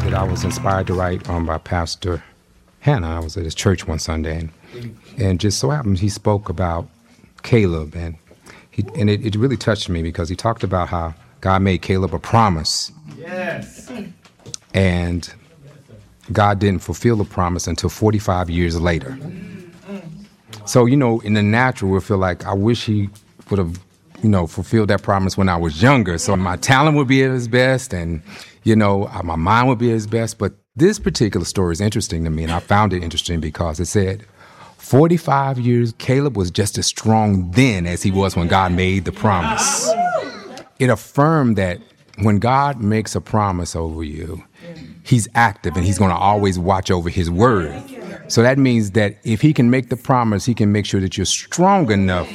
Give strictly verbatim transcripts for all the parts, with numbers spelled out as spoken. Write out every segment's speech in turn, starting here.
that I was inspired to write um, by Pastor Hannah. I was at his church one Sunday, and, and just so happened he spoke about Caleb, and he, and it, it really touched me because he talked about how God made Caleb a promise. Yes. And God didn't fulfill the promise until forty-five years later. So, you know, in the natural, we feel like I wish he would have, you know, fulfilled that promise when I was younger. So my talent would be at its best and, you know, my mind would be at its best. But this particular story is interesting to me, and I found it interesting because it said forty-five years, Caleb was just as strong then as he was when God made the promise. It affirmed that when God makes a promise over you, he's active and he's going to always watch over his word. So that means that if he can make the promise, he can make sure that you're strong enough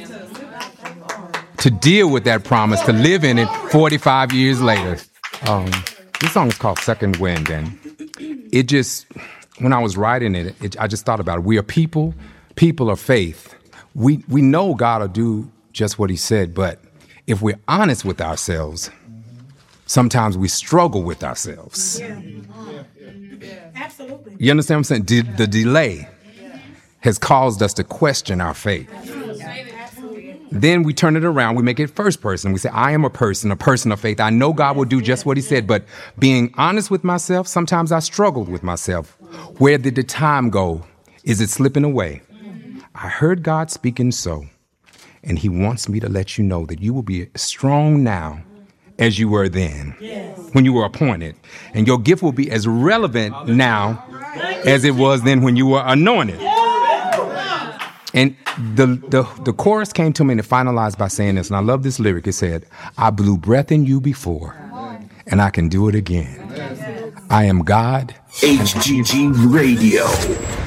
to deal with that promise, to live in it forty-five years later. Um, this song is called Second Wind, and it just, when I was writing it, it, I just thought about it. We are people, people of faith. We, we know God will do just what he said, but if we're honest with ourselves, sometimes we struggle with ourselves. Yeah. Absolutely. You understand what I'm saying? De- the delay has caused us to question our faith. Then we turn it around. We make it first person. We say, I am a person, a person of faith. I know God will do just what he said. But being honest with myself, sometimes I struggled with myself. Where did the time go? Is it slipping away? I heard God speaking so, and he wants me to let you know that you will be strong now as you were then, yes, when you were appointed. And your gift will be as relevant now as it was then when you were anointed. And the, the, the chorus came to me and it finalized by saying this, and I love this lyric. It said, I blew breath in you before, and I can do it again. I am God. H G G Radio.